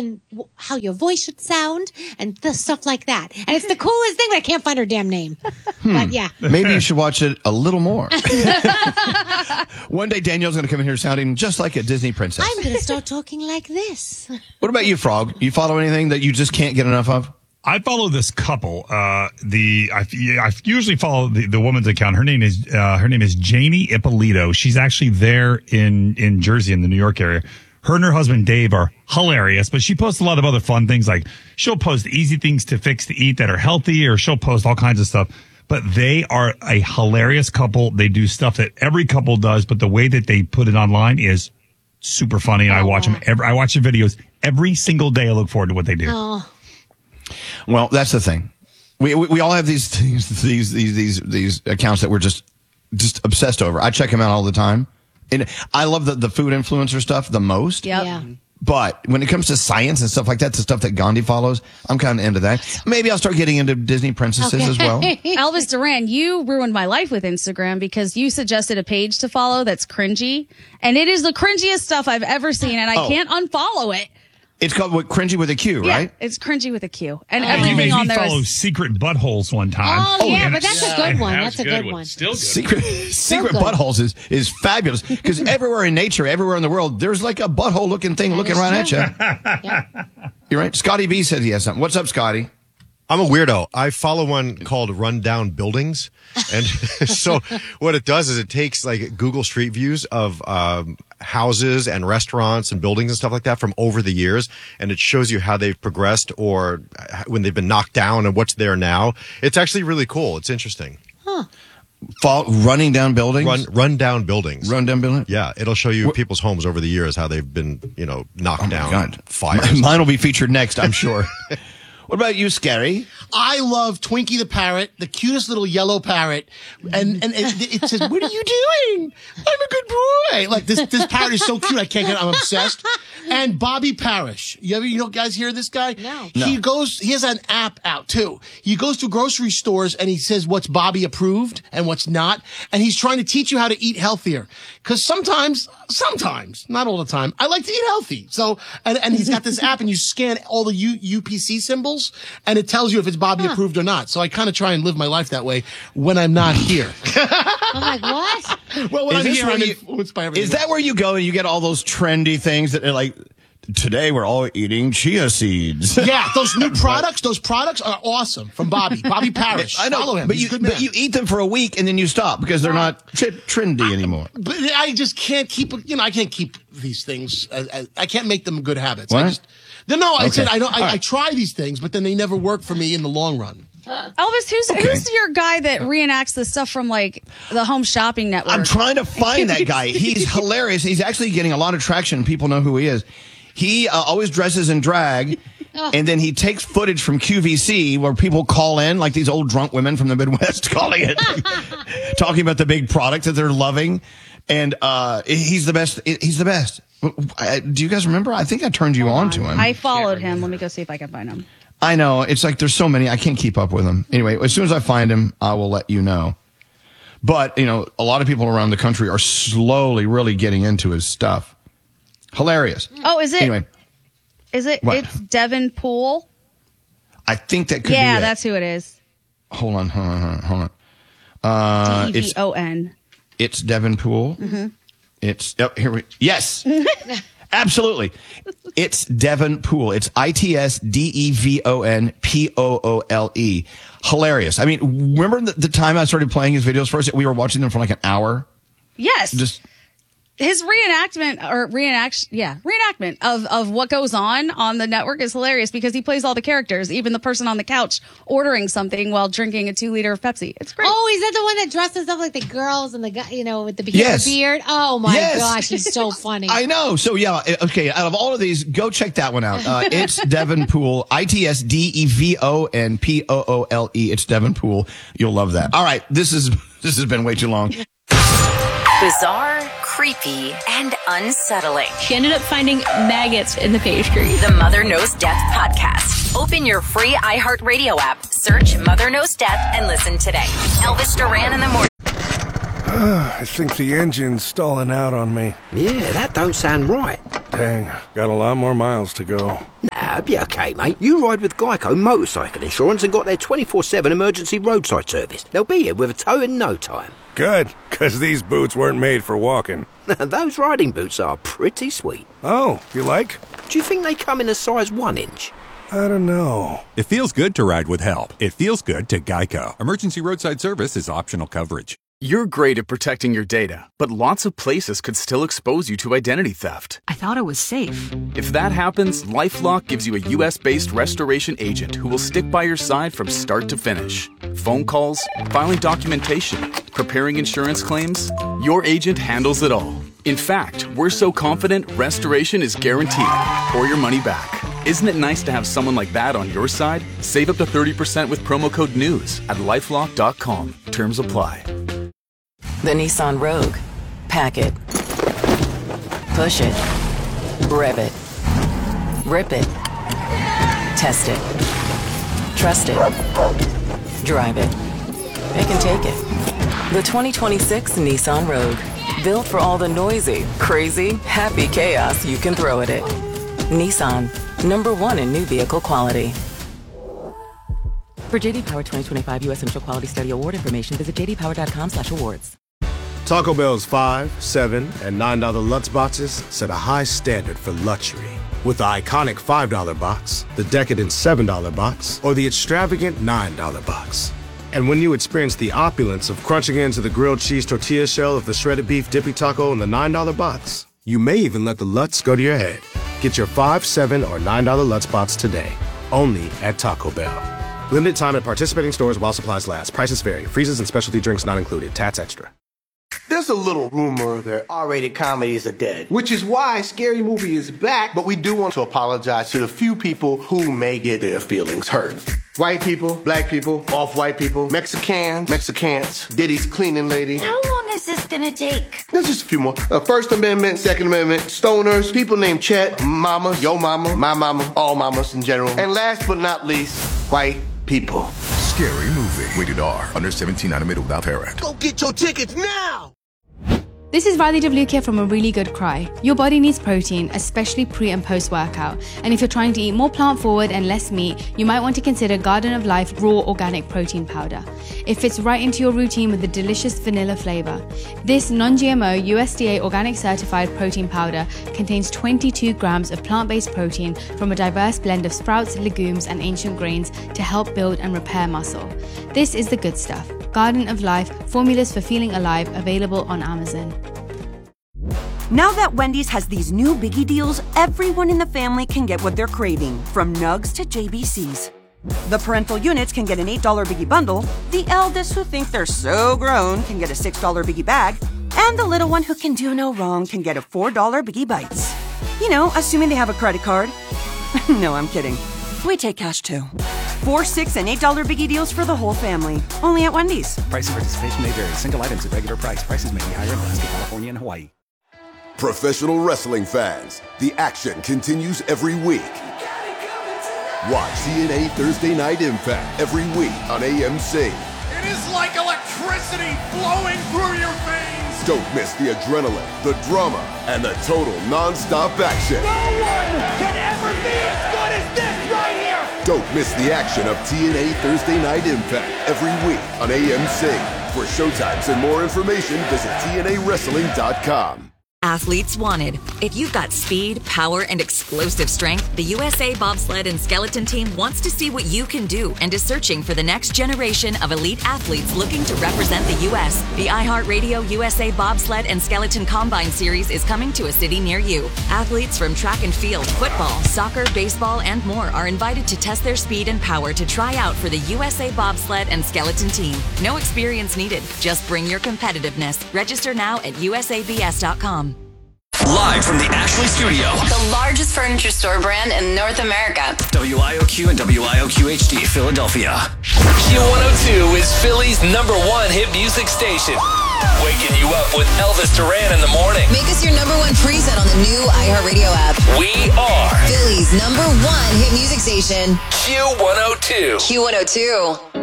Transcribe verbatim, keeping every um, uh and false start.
on w- how your voice should sound and the stuff like that. And it's the coolest thing, but I can't find her damn name. Hmm. But yeah. Maybe you should watch it a little more. One day Danielle's going to come in here sounding just like a Disney princess. I'm going to start talking like this. What about you, Frog? You follow anything that you just can't get enough of? I follow this couple. Uh, the I, I usually follow the, the woman's account. Her name is uh, her name is Janie Ippolito. She's actually there in in Jersey, in the New York area. Her and her husband Dave are hilarious, but she posts a lot of other fun things. Like she'll post easy things to fix to eat that are healthy, or she'll post all kinds of stuff. But they are a hilarious couple. They do stuff that every couple does, but the way that they put it online is super funny. And I watch them every. I watch the videos every single day. I look forward to what they do. Oh. Well, that's the thing. We, we we all have these these these these these these accounts that we're just just obsessed over. I check them out all the time, and I love the the food influencer stuff the most. Yep. Yeah. But when it comes to science and stuff like that, the stuff that Gandhi follows, I'm kind of into that. Maybe I'll start getting into Disney princesses Okay. as well. Elvis Duran, you ruined my life with Instagram because you suggested a page to follow that's cringy. And it is the cringiest stuff I've ever seen, and I Oh. can't unfollow it. It's called what, Cringy with a Q, Yeah, right? it's cringy with a Q. And You everything made on me there follow is... secret buttholes one time. Oh, yeah, and but that's a good one. That's a good one. Still good. Secret secret good. buttholes is, is fabulous because everywhere in nature, everywhere in the world, there's like a butthole looking thing looking is right at true. you. Yeah. You're right. Scotty B says he has something. What's up, Scotty? I'm a weirdo. I follow one called Rundown Buildings. And so what it does is it takes like Google Street Views of um, houses and restaurants and buildings and stuff like that from over the years. And it shows you how they've progressed or when they've been knocked down and what's there now. It's actually really cool. It's interesting. Fall, running down buildings? Run, run down buildings. Run down buildings? Yeah. It'll show you people's homes over the years, how they've been, you know, knocked Oh, my down. God. Fires. Mine will be featured next, I'm sure. What about you, Scary? I love Twinkie the parrot, the cutest little yellow parrot, and and it, it says, "What are you doing? I'm a good boy." Like this, this parrot is so cute. I can't get. I'm obsessed. And Bobby Parrish, you ever, you know, guys hear this guy? No. He goes. He has an app out too. He goes to grocery stores and he says what's Bobby approved and what's not, and he's trying to teach you how to eat healthier. Because sometimes, sometimes, not all the time, I like to eat healthy. So, and and he's got this app, and you scan all the U, U P C symbols, and it tells you if it's Bobby Huh. approved or not. So I kind of try and live my life that way when I'm not here. I'm like, what? Well, when Is I'm this here, where I'm you- influenced by everything. Is that where you go and you get all those trendy things that are like, today we're all eating chia seeds? Yeah, those new products, those products are awesome from Bobby. Bobby Parrish. I know, Follow him. but He's you a good man. but you eat them for a week and then you stop because they're not t- trendy anymore. But I just can't keep, you know, I can't keep these things. I, I, I can't make them good habits. What? I just, no, no, I Okay. said I don't. I, All right. I try these things, but then they never work for me in the long run. Elvis, who's Okay. who's your guy that reenacts the stuff from like the Home Shopping Network? I'm trying to find that guy. He's hilarious. He's actually getting a lot of traction. People know who he is. He uh, always dresses in drag, and then he takes footage from Q V C where people call in, like these old drunk women from the Midwest calling it, talking about the big product that they're loving. And uh, he's the best. He's the best. Uh, Do you guys remember? I think I turned you on to him. I followed him. Let me go see if I can find him. I know. It's like there's so many. I can't keep up with them. Anyway, as soon as I find him, I will let you know. But, you know, a lot of people around the country are slowly really getting into his stuff. Hilarious. Oh, is it? Anyway, Is it? What? It's Devin Poole. I think that could Yeah, be it. that's who it is. Hold on, hold on, hold on, hold on. Uh, D E V it's, O N. it's Devin Poole. Mm-hmm. It's, oh, here we, yes. Absolutely. It's Devon Poole. It's I T S D E V O N P O O L E. Hilarious. I mean, remember the, the time I started playing his videos first? We were watching them for like an hour. Yes. Just His reenactment or reenact, yeah, reenactment of, of what goes on on the network is hilarious because he plays all the characters, even the person on the couch ordering something while drinking a two liter of Pepsi. It's great. Oh, is that the one that dresses up like the girls and the guy, you know, with the Yes. beard? Oh my Yes. gosh, he's so funny. I know. So yeah, okay. Out of all of these, go check that one out. Uh, it's Devon Poole. I T S D E V O N P O O L E. It's Devon Poole. You'll love that. All right. This is this has been way too long. Bizarre, creepy, and unsettling. She ended up finding maggots in the pastry. The Mother Knows Death podcast. Open your free iHeartRadio app, search Mother Knows Death, and listen today. Elvis Duran in the morning. I think the engine's stalling out on me. Yeah, that don't sound right. Dang, got a lot more miles to go. Nah, I'd be okay, mate. You ride with Geico Motorcycle Insurance and got their twenty-four seven emergency roadside service. They'll be here with a tow in no time. Good, because these boots weren't made for walking. Those riding boots are pretty sweet. Oh, you like? Do you think they come in a size one inch? I don't know. It feels good to ride with help. It feels good to Geico. Emergency roadside service is optional coverage. You're great at protecting your data, but lots of places could still expose you to identity theft. I thought it was safe. If that happens, LifeLock gives you a U S based restoration agent who will stick by your side from start to finish. Phone calls, filing documentation, preparing insurance claims, your agent handles it all. In fact, we're so confident restoration is guaranteed or your money back. Isn't it nice to have someone like that on your side? Save up to thirty percent with promo code NEWS at lifelock dot com. Terms apply. The Nissan Rogue. Pack it. Push it. Rev it. Rip it. Test it. Trust it. Drive it. Pick and take it. The twenty twenty-six Nissan Rogue. Built for all the noisy, crazy, happy chaos you can throw at it. Nissan. Number one in new vehicle quality. For J D Power twenty twenty-five U S Initial Quality Study Award information, visit j d power dot com slash awards. Taco Bell's five, seven, and nine dollar Lutz boxes set a high standard for luxury. With the iconic five dollar box, the decadent seven dollar box, or the extravagant nine dollar box. And when you experience the opulence of crunching into the grilled cheese tortilla shell of the shredded beef dippy taco in the nine dollar box, you may even let the Lutz go to your head. Get your five, seven, or nine dollar Lutz box today, only at Taco Bell. Limited time at participating stores while supplies last. Prices vary. Freezes and specialty drinks not included. Tats extra. There's a little rumor that R-rated comedies are dead, which is why Scary Movie is back, but we do want to apologize to the few people who may get their feelings hurt. White people, black people, off-white people, Mexicans, Mexicans, Diddy's cleaning lady. How long is this gonna take? There's just a few more. Uh, First Amendment, Second Amendment, stoners, people named Chet, mama, yo mama, my mama, all mamas in general. And last but not least, white people. Scary Movie. Rated R. Under seventeen, animated without parent. Go get your tickets now! This is Riley W. here from A Really Good Cry. Your body needs protein, especially pre and post workout. And if you're trying to eat more plant forward and less meat, you might want to consider Garden of Life Raw Organic Protein Powder. It fits right into your routine with a delicious vanilla flavor. This non-G M O U S D A organic certified protein powder contains twenty-two grams of plant-based protein from a diverse blend of sprouts, legumes, and ancient grains to help build and repair muscle. This is the good stuff. Garden of Life, formulas for feeling alive, available on Amazon. Now that Wendy's has these new biggie deals, everyone in the family can get what they're craving, from nugs to J B Cs. The parental units can get an eight dollar biggie bundle, the eldest who think they're so grown can get a six dollar biggie bag, and the little one who can do no wrong can get a four dollar biggie bites. You know, assuming they have a credit card. No, I'm kidding. We take cash too. Four, six, and eight dollar biggie deals for the whole family. Only at Wendy's. Price and participation may vary. Single items at regular price. Prices may be higher in Alaska, California, and Hawaii. Professional wrestling fans, the action continues every week. Watch T N A Thursday Night Impact every week on A M C. It is like electricity flowing through your veins. Don't miss the adrenaline, the drama, and the total non-stop action. No one can ever be as good as this right here. Don't miss the action of T N A Thursday Night Impact every week on A M C. For showtimes and more information, visit T N A wrestling dot com. Athletes wanted. If you've got speed, power, and explosive strength, the U S A Bobsled and Skeleton Team wants to see what you can do and is searching for the next generation of elite athletes looking to represent the U S. The iHeartRadio U S A Bobsled and Skeleton Combine Series is coming to a city near you. Athletes from track and field, football, soccer, baseball, and more are invited to test their speed and power to try out for the U S A Bobsled and Skeleton Team. No experience needed. Just bring your competitiveness. Register now at U S A B S dot com. Live from the Ashley Studio. The largest furniture store brand in North America. W I O Q and W I O Q H D, Philadelphia. Q one oh two is Philly's number one hit music station. Waking you up with Elvis Duran in the morning. Make us your number one preset on the new iHeartRadio app. We are Philly's number one hit music station. Q one oh two. Q one oh two.